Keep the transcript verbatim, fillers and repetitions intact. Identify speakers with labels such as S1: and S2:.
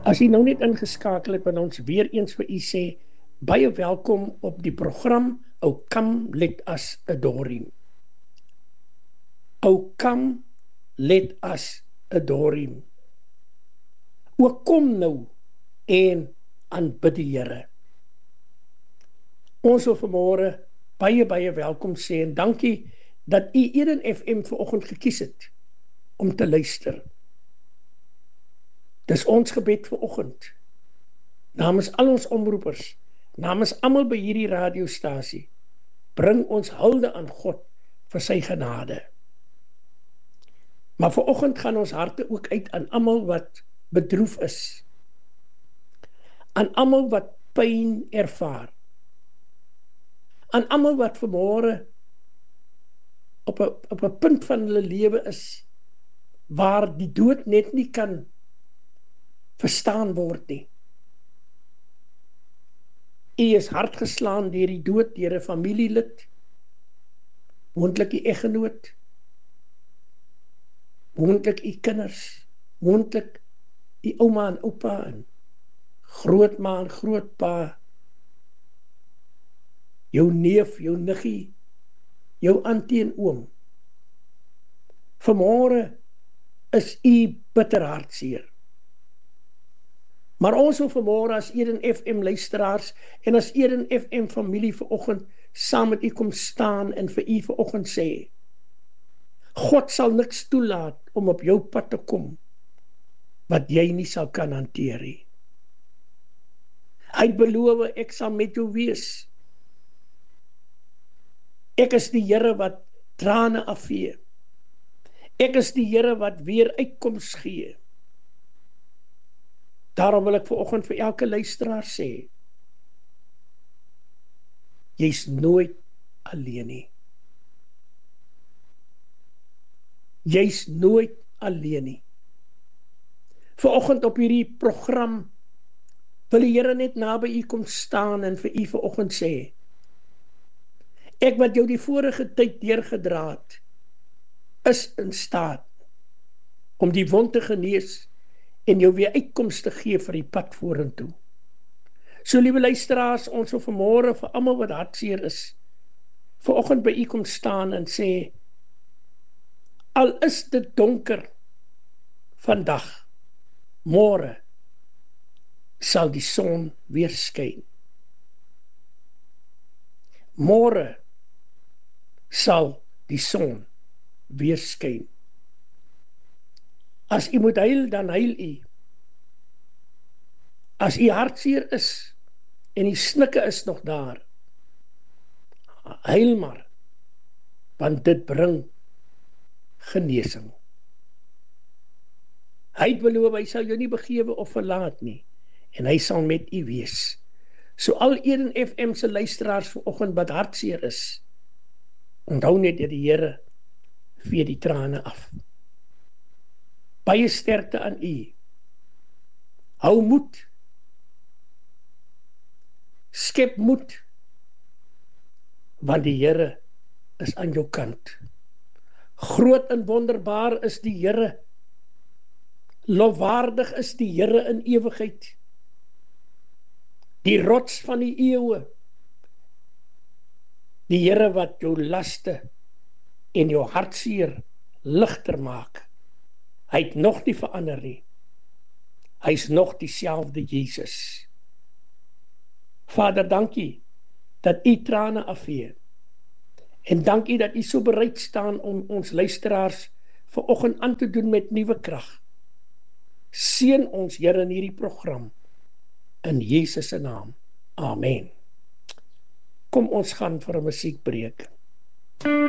S1: As jy nou net ingeskakel het, wil ons weer eens vir u sê, baie welkom op die program O Come Let Us Adore Him. O Come Let Us Adore Him. O kom nou en aanbid die Here. Ons wil vanmôre baie baie welkom sê en dankie dat u Eden F M vanoggend gekies het om te luister. Dis ons gebed vanoggend, namens al ons omroepers, namens almal by hierdie radiostasie, bring ons hulde aan God vir sy genade. Maar vanoggend gaan ons harte ook uit aan almal wat bedroef is, aan almal wat pyn ervaar, aan almal wat vanmôre op 'n op 'n punt van hulle lewe is, waar die dood net nie kan verstaan word nie. U is hard geslaan deur die dood, deur 'n familielid, moontlik die eggenoot, moontlik u kinders, moontlik u ouma en oupa en grootma en grootpa, jou neef, jou niggie, jou antie en oom. Vanmôre is u bitter hartseer. Maar ons wil vanmôre as Eden F M luisteraars en as Eden F M familie vanoggend saam met u kom staan en vir u vanoggend sê, God sal niks toelaat om op jou pad te kom wat jy nie sal kan hanteer nie. Hy het beloof, ek sal met jou wees. Ek is die Here wat trane afvee. Ek is die Here wat weer uitkoms gee. Daarom wil ek vanoggend vir elke luisteraar sê, jy's nooit alleen nie. Jy's nooit alleen nie. Vanoggend op hierdie program wil die Here net naby u kom staan en vir u vanoggend sê, ek wat jou die vorige tyd deurgedra het, is in staat om die wond te genees en jou weer uitkoms te gee vir die pad vorentoe. So liewe luisteraars, ons wil vanmôre vir almal wat hartseer is, vanoggend by u kom staan en sê, al is dit donker vandag, môre sal die son weer skyn. Môre sal die son weer skyn. As u moet huil, dan huil u. As u hartseer is en die snikke is nog daar, huil maar, want dit bring genesing. Hy het beloof, hy sal jou nie begewe of verlaat nie, en hy sal met u wees. So al Eden F M se luisteraars vanoggend wat hartseer is, onthou net dat die Here vee die trane af. Baie sterkte aan u. Hou moed. Skep moed. Want die Here is aan jou kant. Groot en wonderbaar is die Here. Lofwaardig is die Here in ewigheid. Die rots van die eeue. Die Here wat jou laste en jou hartseer ligter maak. Hy het nog nie verander nie. Hy is nog dieselfde Jesus. Vader, dankie dat u trane afvee. En dankie dat u so bereid staan om ons luisteraars vanoggend aan te doen met nuwe krag. Seën ons, Here, in hierdie program. In Jesus se naam. Amen. Kom ons gaan vir 'n musiekbreek.